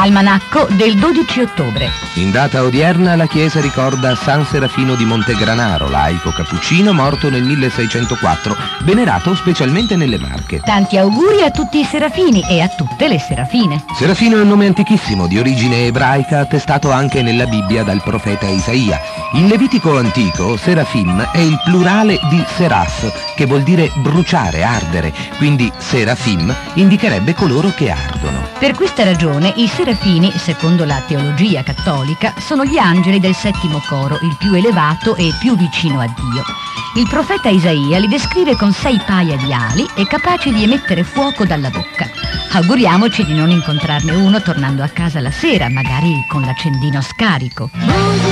Almanacco del 12 ottobre. In data odierna la chiesa ricorda San Serafino di Montegranaro, laico cappuccino morto nel 1604, venerato specialmente nelle Marche. Tanti auguri a tutti i serafini e a tutte le serafine. Serafino è un nome antichissimo di origine ebraica attestato anche nella Bibbia dal profeta Isaia. In Levitico antico Serafim è il plurale di Seraf, che vuol dire bruciare, ardere, quindi Serafim indicherebbe coloro che ardono. Per questa ragione i serafini, secondo la teologia cattolica, sono gli angeli del settimo coro, il più elevato e più vicino a Dio. Il profeta Isaia li descrive con 6 paia di ali e capaci di emettere fuoco dalla bocca. Auguriamoci di non incontrarne uno tornando a casa la sera, magari con l'accendino scarico.